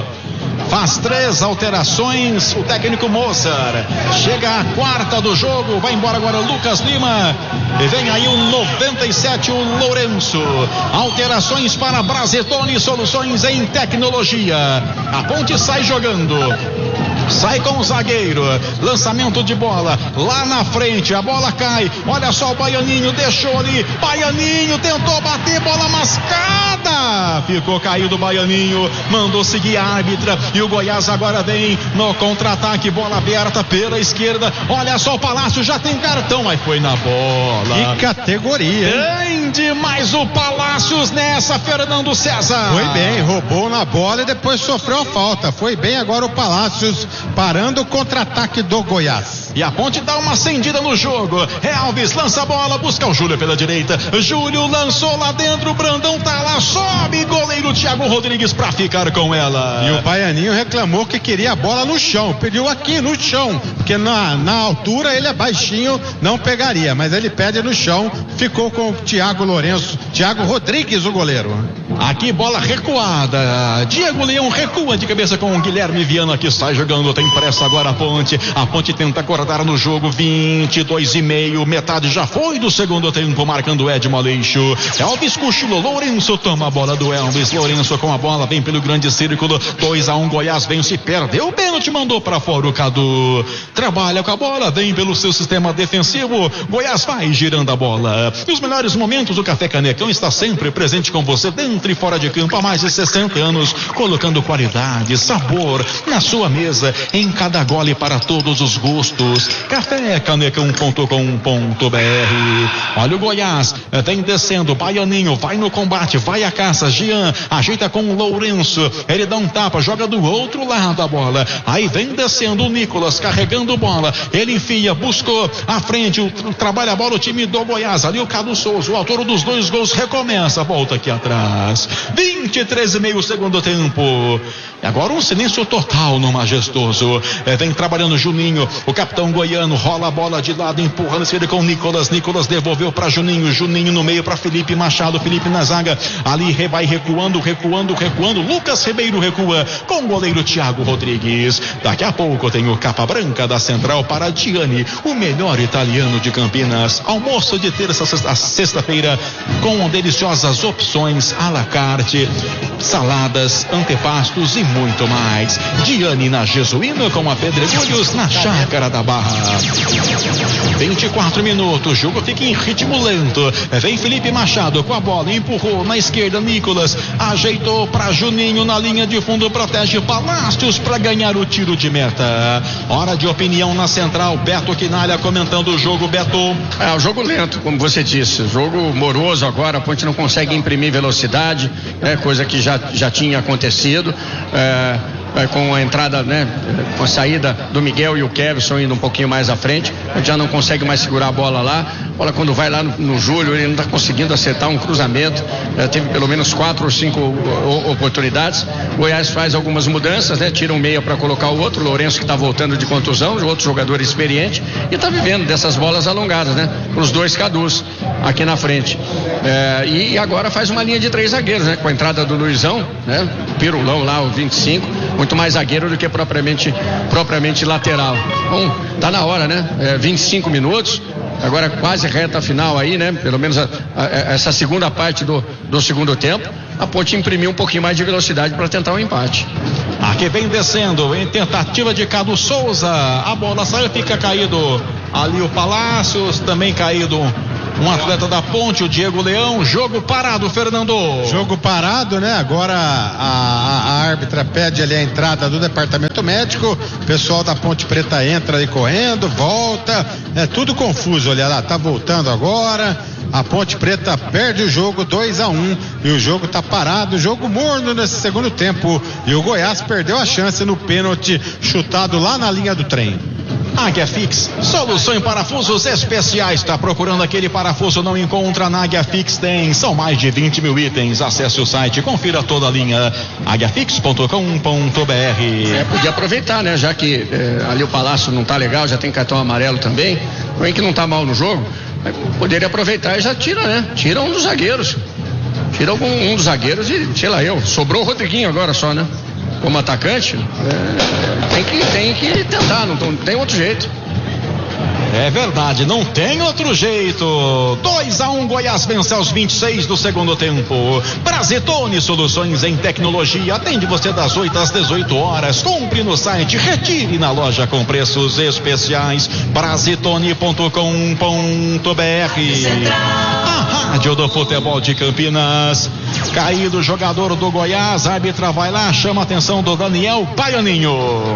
faz três alterações o técnico Mozart. Chega a quarta do jogo, vai embora agora o Lucas Lima. E vem aí o noventa e sete, o Lourenço. Alterações para Brasetone Soluções em Tecnologia. A Ponte sai jogando. Sai com o zagueiro, lançamento de bola lá na frente, a bola cai, olha só o Baianinho, deixou ali, Baianinho tentou bater, bola mascada, ficou caído o Baianinho, mandou seguir a árbitra e o Goiás agora vem no contra-ataque, bola aberta pela esquerda, olha só o Palácio, já tem cartão, mas foi na bola. Que categoria, hein? Tem demais o Palácios nessa, Fernando César. Foi bem, roubou na bola e depois sofreu a falta, foi bem agora o Palácios, parando o contra-ataque do Goiás. E a Ponte dá uma acendida no jogo. É Alves, lança a bola, busca o Júlio pela direita. Júlio lançou lá dentro, o Brandão tá lá, sobe, goleiro Thiago Rodrigues pra ficar com ela. E o Baianinho reclamou que queria a bola no chão, pediu aqui no chão, porque na, na altura ele é baixinho, não pegaria, mas ele pede no chão, ficou com o Thiago Lourenço, Thiago Rodrigues, o goleiro. Aqui bola recuada, Diego Leão recua de cabeça com o Guilherme Viana que sai jogando, tem pressa agora a Ponte, a Ponte tenta acordar no jogo, vinte e dois e meio, metade já foi do segundo tempo, marcando Edmo Aleixo. Elvis cochilou, Lourenço toma a bola do Elvis, Lourenço com a bola, vem pelo grande círculo, dois a um, Goiás vence, perdeu o pênalti, mandou pra fora o Cadu, trabalha com a bola, vem pelo seu sistema defensivo, Goiás vai girando a bola. E os melhores momentos, o Café Canecão está sempre presente com você, dentro e fora de campo, há mais de sessenta anos, colocando qualidade, sabor na sua mesa, em cada gole para todos os gostos. café canecão ponto com ponto b r. Olha o Goiás, vem descendo, Baianinho, vai no combate, vai a caça, Jean, ajeita com o Lourenço, ele dá um tapa, joga do outro lado a bola, aí vem descendo o Nicolas, carregando bola, ele enfia, buscou à frente, o, trabalha a bola o time do Goiás, ali o Cadu Souza, o autor dos dois gols, recomeça, volta aqui atrás, vinte e três e meio segundo tempo, e agora um silêncio total no Majestoso, é, vem trabalhando Juninho, o capitão goiano, rola a bola de lado, empurrando esquerda com o Nicolas, Nicolas devolveu para Juninho, Juninho no meio para Felipe Machado, Felipe na zaga, ali vai recuando, recuando, recuando, Lucas Ribeiro recua com o goleiro Thiago Rodrigues, daqui a pouco tem o capa branca da central para Gianni, o melhor italiano de Campinas, almoço de terça a sexta-feira com deliciosas opções à la carte, saladas, antepastos e muito mais. Gianni na Jesuína com a Pedregulhos na Chácara da Barra. vinte e quatro minutos, o jogo fica em ritmo lento, vem Felipe Machado com a bola, empurrou na esquerda, Nicolas ajeitou para Juninho na linha de fundo, protege Palácios para ganhar o tiro de meta. Hora de opinião na central, Beto Quinalha comentando o jogo. Beto. É, o jogo lento, como você disse, jogo moroso agora, a Ponte não consegue imprimir velocidade, é coisa que já, já tinha acontecido, é, é, com a entrada, né, com a saída do Miguel e o Kevson indo um pouquinho mais à frente, já não consegue mais segurar a bola lá, a bola quando vai lá no, no Júlio, ele não está conseguindo acertar um cruzamento, é, teve pelo menos quatro ou cinco o, oportunidades, o Goiás faz algumas mudanças, né, tira um meia para colocar o outro, o Lourenço que está voltando de contusão, outro jogador experiente, e está vivendo dessas bolas alongadas, né, com os dois Cadus aqui na frente, é, e agora faz uma linha de três zagueiros, né, com a entrada do Luizão, né, Pirulão lá, o vinte e cinco, muito mais zagueiro do que propriamente, propriamente lateral. Bom, tá na hora, né? É, vinte e cinco minutos, agora quase reta final aí, né? Pelo menos a, a, essa segunda parte do, do segundo tempo. A Ponte imprimiu um pouquinho mais de velocidade para tentar um empate. Aqui vem descendo em tentativa de Cadu Souza. A bola saiu, fica caído ali o Palácios, também caído um atleta da Ponte, o Diego Leão. Jogo parado, Fernando. Jogo parado, né? Agora a, a, a árbitra pede ali a entrada do departamento médico. O pessoal da Ponte Preta entra aí correndo, volta. É tudo confuso, olha lá, tá voltando agora. A Ponte Preta perde o jogo dois a um e o jogo tá parado, jogo morno nesse segundo tempo, e o Goiás perdeu a chance no pênalti chutado lá na linha do trem. Águia Fix, solução em parafusos especiais. Está procurando aquele parafuso, não encontra? Na Águia Fix tem, são mais de vinte mil itens. Acesse o site, confira toda a linha águia fix ponto com ponto b r. É, podia aproveitar, né? Já que é, ali o Palácio não tá legal, já tem cartão amarelo também, bem que não tá mal no jogo, poderia aproveitar e já tira, né? Tira um dos zagueiros. Tira algum, um dos zagueiros e, sei lá, eu. Sobrou o Rodriguinho agora só, né? Como atacante, é, tem, que, tem que tentar, não, não tem outro jeito. É verdade, não tem outro jeito. dois a um, Goiás vence aos vinte e seis do segundo tempo. Brasitone, soluções em tecnologia. Atende você das oito às dezoito horas. Compre no site, retire na loja com preços especiais. brasitone ponto com ponto b r. A rádio do futebol de Campinas. Caído o jogador do Goiás, a árbitra vai lá, chama a atenção do Daniel Baianinho.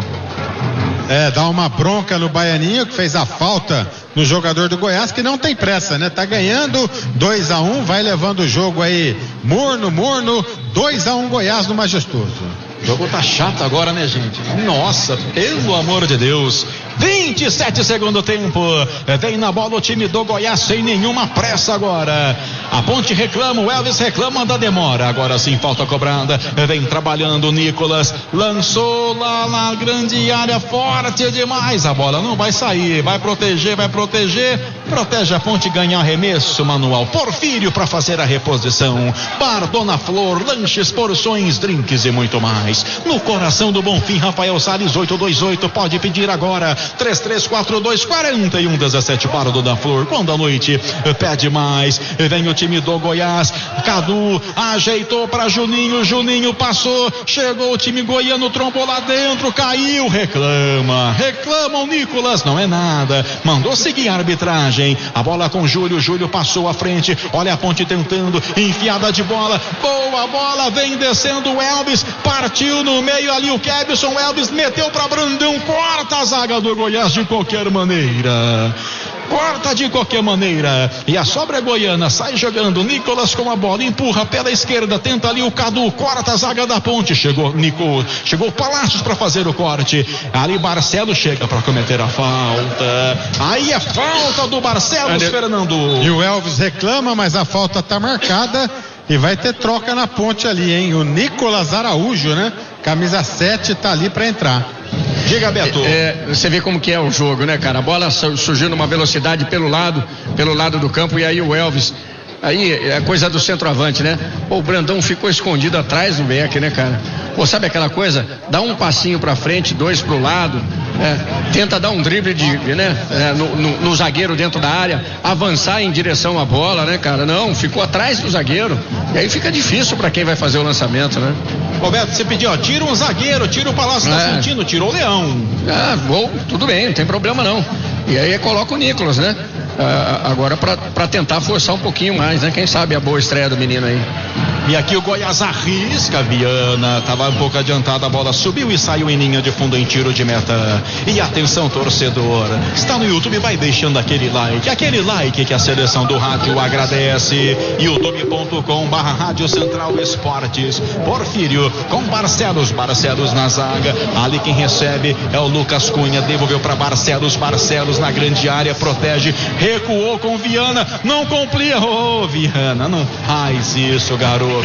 É, dá uma bronca no Baianinho, que fez a falta no jogador do Goiás, que não tem pressa, né? Tá ganhando dois a um, vai levando o jogo aí morno, morno, dois a um Goiás no Majestoso. O jogo tá chato agora, né, gente? Nossa, pelo amor de Deus. vinte e sete segundo tempo. Vem na bola o time do Goiás sem nenhuma pressa agora. A Ponte reclama, o Elvis reclama da demora. Agora sim, falta cobrada. Vem trabalhando o Nicolas. Lançou lá na grande área, forte demais. A bola não vai sair. Vai proteger, vai proteger. Protege a Ponte, ganha arremesso manual. Porfírio para fazer a reposição. Bar Dona Flor, lanches, porções, drinks e muito mais. No coração do Bonfim, Rafael Salles, oito dois oito, pode pedir agora. três três quatro dois, quatro um um sete, Bar Dona Flor. Quando a noite pede mais, vem o time do Goiás. Cadu ajeitou para Juninho, Juninho passou, chegou o time goiano, trombou lá dentro, caiu, reclama, reclama o Nicolas, não é nada, mandou seguir a arbitragem. A bola com Júlio, Júlio passou à frente, olha a Ponte tentando, enfiada de bola, boa bola, vem descendo o Elvis, partiu no meio ali o Kevson, o Elvis meteu para Brandão, corta a zaga do Goiás de qualquer maneira. Corta de qualquer maneira. E a sobra goiana sai jogando. Nicolas com a bola, empurra pela esquerda, tenta ali o Cadu, corta a zaga da Ponte. Chegou Nico, chegou Palácios para fazer o corte. Ali Barcelos chega para cometer a falta. Aí é falta do Barcelos, é, Fernando. E o Elvis reclama, mas a falta tá marcada. E vai ter troca na Ponte ali, hein? O Nicolas Araújo, né? Camisa sete tá ali para entrar. Diga, Beto. É, você vê como que é o jogo, né, cara? A bola surgiu numa velocidade pelo lado, pelo lado do campo, e aí o Elvis, aí é coisa do centroavante, né? Pô, o Brandão ficou escondido atrás do Beck, né, cara? Pô, sabe aquela coisa? Dá um passinho pra frente, dois pro lado, é, tenta dar um drible de, né, é, no, no, no zagueiro dentro da área, avançar em direção à bola, né, cara? Não, ficou atrás do zagueiro, e aí fica difícil pra quem vai fazer o lançamento, né? Roberto, você pediu, ó, tira um zagueiro, tira o Palácio, tá sentindo, tirou o Leão. Ah, bom, tudo bem, não tem problema não. E aí coloca o Nicolas, né? Ah, agora para tentar forçar um pouquinho mais, né? Quem sabe a boa estreia do menino aí. E aqui o Goiás arrisca, Viana, tava um pouco adiantada, a bola subiu e saiu em linha de fundo em tiro de meta. E atenção, torcedor, está no YouTube, vai deixando aquele like, aquele like que a seleção do rádio agradece. youtube ponto com barra Rádio Central Esportes. Porfírio com Barcelos, Barcelos na zaga, ali quem recebe é o Lucas Cunha, devolveu para Barcelos, Barcelos na grande área, protege, recuou com Viana, não complica, ô oh, Viana, não faz isso, garoto.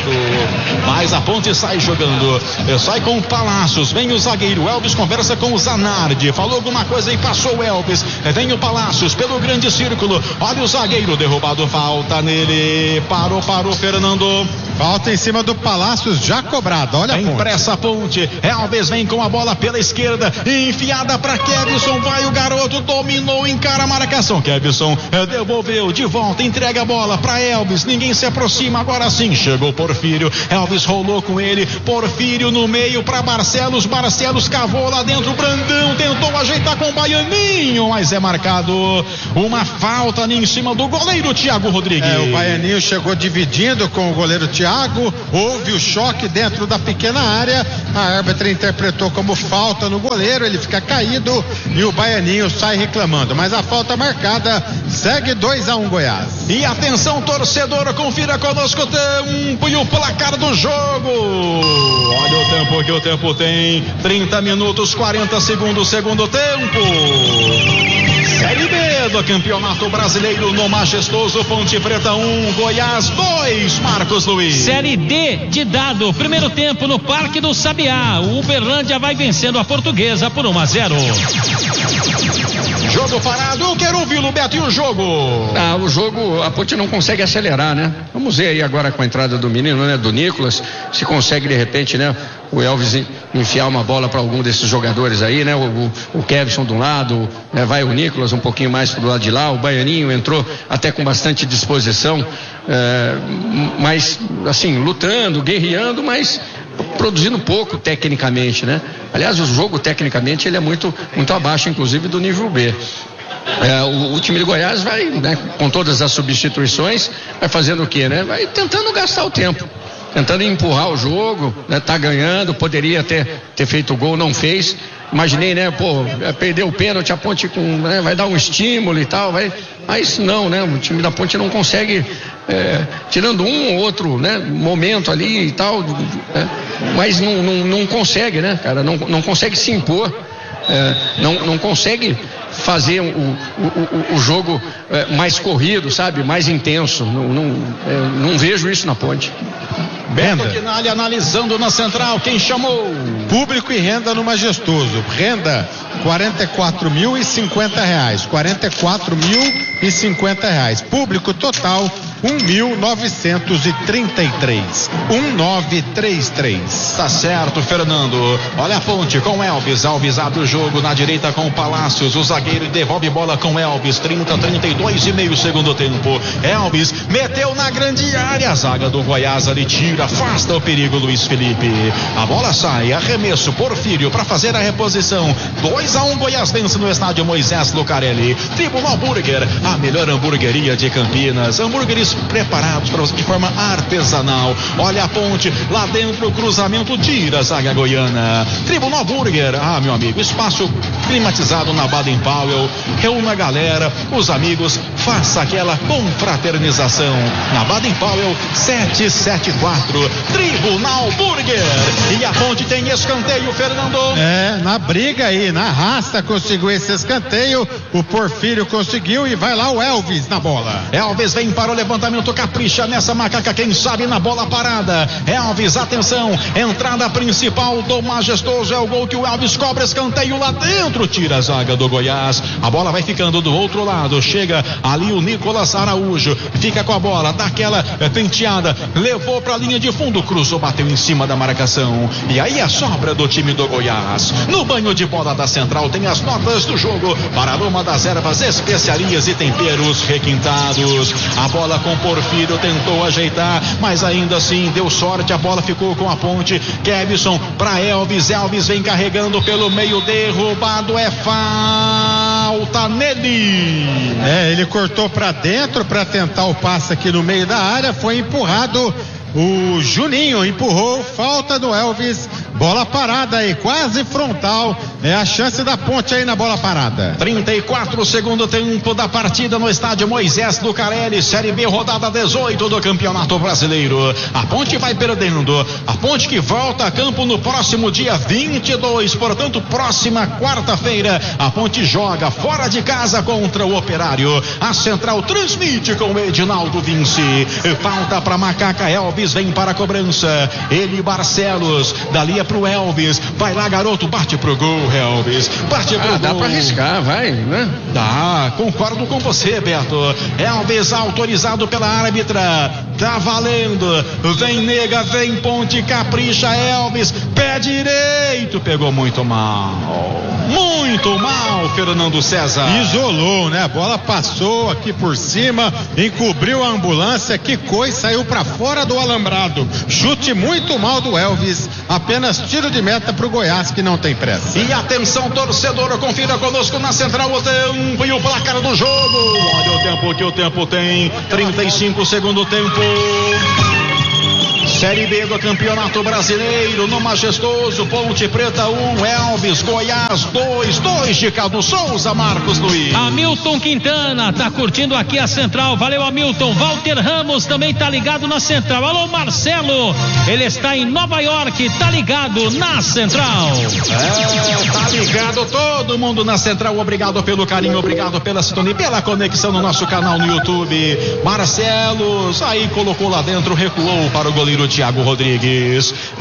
Mas a Ponte sai jogando, sai com o Palácios, vem o zagueiro, Elvis conversa com o Zanardi, falou alguma coisa e passou o Elvis, vem o Palácios pelo grande círculo, olha o zagueiro derrubado, falta nele, parou, parou Fernando. Falta em cima do Palácios, já cobrada, olha a Ponte. Impressa a Ponte, Elvis vem com a bola pela esquerda, enfiada para Kevson, vai o garoto, dominou, encara a marcação, Kevson Kevson, devolveu de volta, entrega a bola para Elvis, ninguém se aproxima, agora sim, chegou Porfírio, Elvis rolou com ele, Porfírio no meio para Barcelos, Barcelos cavou lá dentro, Brandão tentou ajeitar com o Baianinho, mas é marcado uma falta ali em cima do goleiro Thiago Rodrigues. É, o Baianinho chegou dividindo com o goleiro Thiago, houve o choque dentro da pequena área, a árbitra interpretou como falta no goleiro, ele fica caído e o Baianinho sai reclamando, mas a falta marcada, segue dois a um Goiás. E atenção torcedor, confira conosco o tempo e o placar do jogo. Olha o tempo que o tempo tem, trinta minutos, quarenta segundos, segundo tempo. Série B do Campeonato Brasileiro no majestoso Ponte Preta um, Goiás dois, Marcos Luiz. Série D de dado, primeiro tempo no Parque do Sabiá, o Uberlândia vai vencendo a Portuguesa por um a zero. Jogo parado, eu quero ouvi-lo, Beto, e o jogo? Ah, o jogo, a Ponte não consegue acelerar, né? Vamos ver aí agora com a entrada do menino, né? Do Nicolas, se consegue de repente, né? O Elvis enfiar uma bola para algum desses jogadores aí, né? O, o, o Kevson de um lado, né? Vai o Nicolas um pouquinho mais pro lado de lá, o Baianinho entrou até com bastante disposição, é, mas assim, lutando, guerreando, mas produzindo pouco tecnicamente, né? Aliás, o jogo tecnicamente ele é muito, muito abaixo, inclusive, do nível B. É, o, o time de Goiás vai, né, com todas as substituições, vai fazendo o quê, né? Vai tentando gastar o tempo, tentando empurrar o jogo, né? Tá ganhando, poderia ter, ter feito o gol, não fez. Imaginei, né, pô, perdeu o pênalti, a Ponte com, né, vai dar um estímulo e tal, vai, mas não, né, o time da Ponte não consegue, é, tirando um ou outro, né, momento ali e tal, né, mas não, não, não consegue, né, cara, não, não consegue se impor, é, não, não consegue fazer o, o, o, o jogo é, mais corrido, sabe, mais intenso, não, não, é, não vejo isso na Ponte. Beto Quinalha analisando na central, quem chamou? Público e renda no majestoso. Renda quarenta e quatro mil e cinquenta reais. quarenta e quatro mil e cinquenta reais. Público total um mil novecentos e trinta e três. um mil novecentos e trinta e três. Tá certo, Fernando. Olha a Ponte com Elvis. Elvis abre o jogo na direita com o Palácios. O zagueiro devolve bola com Elvis. trinta, trinta e dois e meio segundo tempo. Elvis meteu na grande área. A zaga do Goiás ali tira, afasta o perigo, Luiz Felipe. A bola sai, arremesso, Porfírio para fazer a reposição. dois a um Goiás vence no estádio Moisés Lucarelli. Tribunal Burger, a melhor hamburgueria de Campinas. Hambúrgueres preparados para você de forma artesanal. Olha a Ponte, lá dentro o cruzamento, tira a zaga goiana. Tribunal Burger, ah, meu amigo, espaço climatizado na Baden Powell. Reúna a galera, os amigos, faça aquela confraternização. Na Baden Powell, sete sete quatro. Tribunal Burger. E a Ponte tem escanteio, Fernando. É, na briga aí, na raça conseguiu esse escanteio. O Porfírio conseguiu e vai lá o Elvis na bola. Elvis vem para o levantamento, capricha nessa macaca, quem sabe na bola parada. Elvis, atenção, entrada principal do majestoso, é o gol que o Elvis cobra, escanteio lá dentro, tira a zaga do Goiás. A bola vai ficando do outro lado, chega ali o Nicolas Araújo, fica com a bola, dá aquela penteada, levou para a linha de fundo, cruzou, bateu em cima da marcação. E aí a sobra do time do Goiás. No banho de bola da central tem as notas do jogo para aroma das ervas, especiarias e temperos requintados. A bola com Porfírio tentou ajeitar, mas ainda assim deu sorte, a bola ficou com a Ponte. Kevson para Elvis, Elvis vem carregando pelo meio, derrubado, é falta nele. É, ele cortou para dentro para tentar o passe aqui no meio da área, foi empurrado. O Juninho empurrou, falta do Elvis, bola parada aí, quase frontal, é a chance da Ponte aí na bola parada. trinta e quatro segundo tempo da partida no estádio Moisés Lucarelli, Série B, rodada dezoito do Campeonato Brasileiro. A Ponte vai perdendo, a Ponte que volta a campo no próximo dia vinte e dois, portanto próxima quarta-feira, a Ponte joga fora de casa contra o Operário. A Central transmite com o Edinaldo Vinci, falta para Macaca. Elvis vem para a cobrança, ele Barcelos, dali é pro Elvis, vai lá garoto, bate pro gol, Elvis, bate pro ah, gol. Dá pra arriscar, vai, né? Dá, concordo com você, Beto. Elvis autorizado pela árbitra, tá valendo. Vem Nega, vem Ponte, capricha Elvis, pé direito, pegou muito mal. Muito mal, Fernando César. Isolou, né? A bola passou aqui por cima, encobriu a ambulância, quicou e saiu pra fora do alambrado. Chute muito mal do Elvis, apenas tiro de meta pro Goiás, que não tem pressa. E atenção, torcedor, confira conosco na central o tempo e o placar do jogo. Olha o tempo que o tempo tem, trinta e cinco segundo tempo. Série B do Campeonato Brasileiro, no majestoso Ponte Preta um, Elvis, Goiás dois, dois de Caldo Souza, Marcos Luiz. Hamilton Quintana tá curtindo aqui a central, valeu Hamilton. Walter Ramos também tá ligado na central. Alô Marcelo, ele está em Nova York, tá ligado na central. É, tá ligado todo mundo na central, obrigado pelo carinho, obrigado pela sintonia, pela conexão no nosso canal no YouTube. Marcelo, aí colocou lá dentro, recuou para o goleiro Thiago Rodrigues.